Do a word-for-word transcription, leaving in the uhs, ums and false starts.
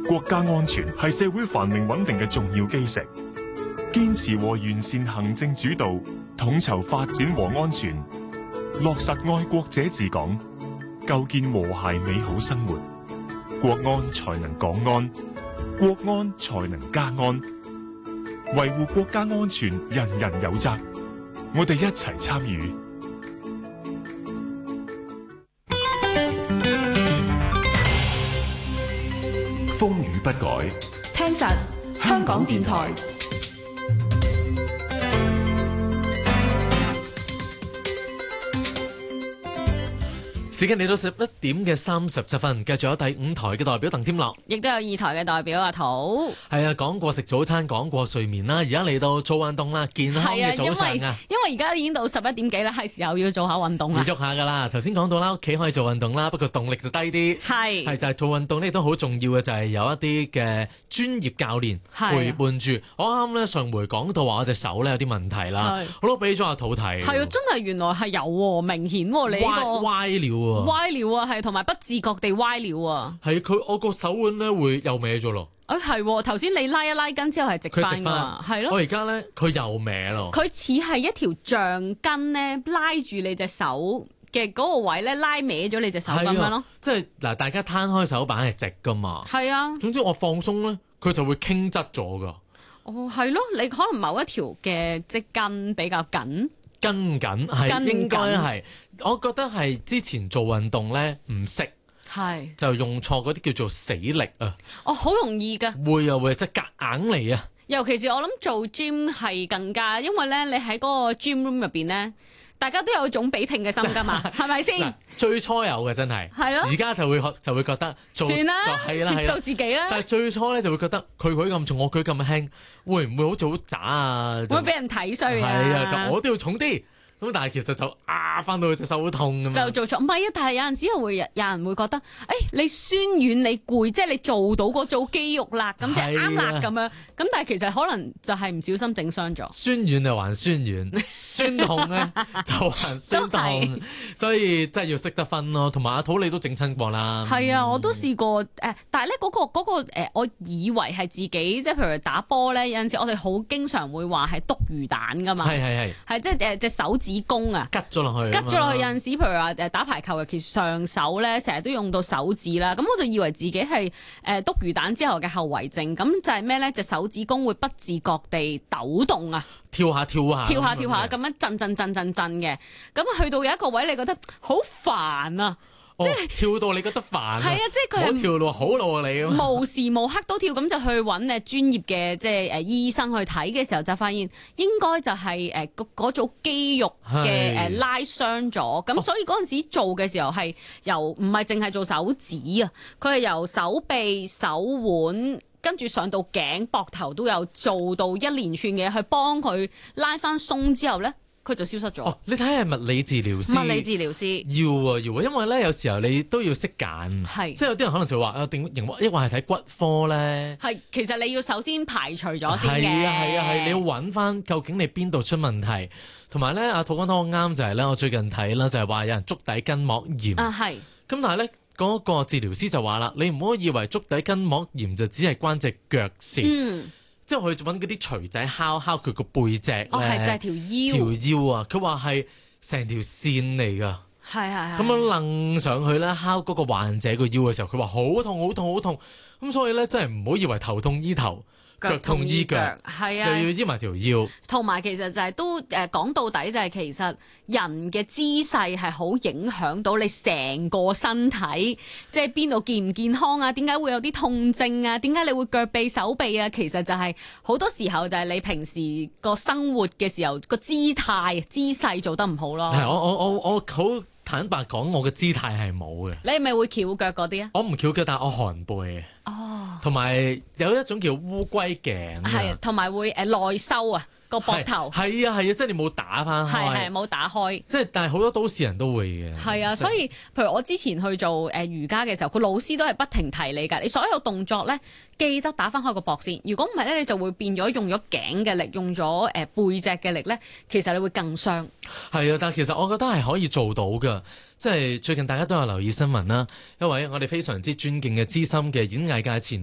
國家安全係社會繁榮穩定嘅重要基石。堅持和完善行政主導，統籌發展和安全，落實愛國者治港，構建和諧美好生活，國安才能港安，國安才能家安。維護國家安全，人人有責。我哋一齊參與。 風雨不改， 聽實香港電台。 時間嚟到十一點嘅三十七分，繼續有第五台嘅代表鄧添樂， 亦都有二台嘅代表阿土。 係啊，講過食早餐，講過睡眠啦，而家嚟到做運動啦，健康嘅早上啊。 因為而家已經到十一點幾啦，係時候要做下運動啦。 要喐下噶啦，頭先講到啦，屋企可以做運動啦，不過動力就低啲。係係就係、是、做運動呢，都好重要嘅，就係有一啲嘅專業教練陪伴住。我啱啱咧上回講到話我隻手咧有啲問題啦，我都俾咗阿土睇。 係啊，真係原來係有喎，明顯喎，你呢、這個歪了。 歪了啊，係同埋不自覺地歪了啊。係佢我個手腕咧會又歪咗咯。 誒係，頭先你拉一拉筋之後係直翻㗎，係咯。 我而家咧佢又歪咯。佢似係一條橡筋咧拉住你隻手嘅嗰個位咧，拉歪咗你隻手咁樣咯。 即係嗱，大家攤開手板係直㗎嘛。係啊。總之我放鬆咧，佢就會傾側咗㗎。 哦，係咯，你可能某一條嘅即筋比較緊。 跟緊係應該係，我覺得係之前做運動咧唔識，係就用錯嗰啲叫做死力啊！ 哦，好容易噶， 會啊會，即係夾硬嚟啊！ 尤其是我諗做 gym 係更加，因為咧你喺嗰個 gym room 入邊咧，大家都有種比拼嘅心噶嘛，係咪先？ 最初有嘅真係，係咯，而家就會就會覺得做算啦， 係啦係做自己啦。 但係最初咧就會覺得佢舉咁重，我舉咁輕，會唔會好似好渣啊？ 會俾人睇衰啊？ 係啊，就我都要重啲。咁但係其實就啊翻到去隻手好痛咁樣， 就做錯唔係啊！但係有陣時又會有人會覺得，誒、哎、你酸軟你攰，即係你做到嗰組肌肉啦，咁就啱啦咁樣。咁但係其實可能就係唔小心整傷咗。 酸軟就還酸軟，酸痛咧就還酸痛，所以真係要識得分咯。同埋阿土你都整親過啦。 係啊，我都試過誒、呃，但係咧嗰個嗰、嗰個、呃、我以為係自己即係譬如打波咧，有陣時我哋好經常會話係篤魚蛋㗎嘛。係係係，係即係誒隻手指公啊， 拮咗落去， 拮咗落去有陣時，譬如話誒打排球，尤其上手咧，成日都用到手指啦。咁我就以為自己係誒篤魚蛋之後嘅後遺症，咁就係咩咧？隻手指公會不自覺地抖動啊， 跳下跳下， 跳下跳下咁樣震震震震震嘅。咁去到有一個位，你覺得好煩啊！ 即係、哦、跳到你覺得煩啊！係啊，即係佢係跳到好咯你咁。 無時無刻都跳，咁就去揾誒專業嘅即係誒醫生去睇嘅時候，就發現應該就係誒嗰嗰組肌肉嘅誒拉傷咗。咁所以嗰陣時做嘅時候係由唔係淨係做手指啊，佢係由手臂、手腕跟住上到頸、膊頭都有做到一連串嘅去幫佢拉翻鬆之後咧。佢就消失咗。哦， 你睇下物理治療師。 物理治療師要啊要啊，因為咧有時候你都要識揀。係。即係有啲人可能就話啊，定抑或抑或係睇骨科咧。係，其實你要首先排除咗先嘅。係啊係啊係，你要揾翻究竟你邊度出問題，同埋咧阿土講得好啱就係咧，我最近睇啦就係話有人足底筋膜炎。啊係。咁但係咧嗰個治療師就話啦，你唔好以為足底筋膜炎就只係關隻腳事。嗯。即係去揾嗰啲錘仔敲敲佢個背脊咧，哦係就係條腰，條腰啊！佢話係成條線嚟㗎，係係係。咁樣掕上去咧，敲嗰個患者個腰嘅時候，佢話好痛好痛好痛。咁所以咧，真係唔好以為頭痛醫頭。腳痛醫腳，係啊，又要醫埋條腰。同埋其實就係、是、都誒講到底就係其實人嘅姿勢係好影響到你成個身體，即係邊度健唔健康啊？點解會有啲痛症啊？點解你會腳臂手臂啊？其實就係、是、好多時候就係你平時個生活嘅時候個姿態姿勢做得唔好咯。係我我我我好坦白講，我嘅姿態係冇嘅。你係咪會翹腳嗰啲啊？我唔翹腳，但係我寒背。哦，同埋有，有一種叫烏龜頸，係，同埋會誒內收啊個膊頭，係啊係啊，即係你冇打翻開，係係冇打開，即係但係好多都市人都會嘅，係啊，所以譬如我之前去做誒瑜伽嘅時候，個老師都係不停提你㗎，你所有動作咧記得打翻開個膊先，如果唔係咧，你就會變咗用咗頸嘅力，用咗誒背脊嘅力咧，其實你會更傷。係啊，但係其實我覺得係可以做到㗎。即係最近大家都有留意新聞啦，一位我哋非常之尊敬嘅資深嘅演藝界前